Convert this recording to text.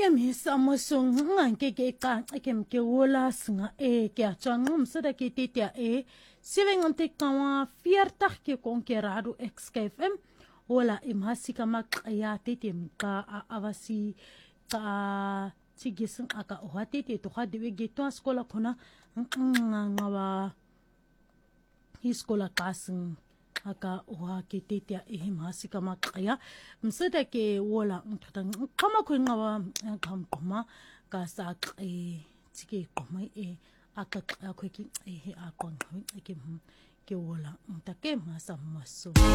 Yemi samusung nganke ke ka kem ke wola singa ke achang sada ke titia siveng ante kawa fiertag ke konkerado XKFM wola imhasi kama ya titim ka avasi ka tigising aka ohati te to khadiwe geto skola khona ngawa iskola kasing aka oha ke titia imhasi kama ya msada ke wola mthata kama ko ngawa kamkoma ka sa tike koma aka akweki akon ke wola mtake masa maso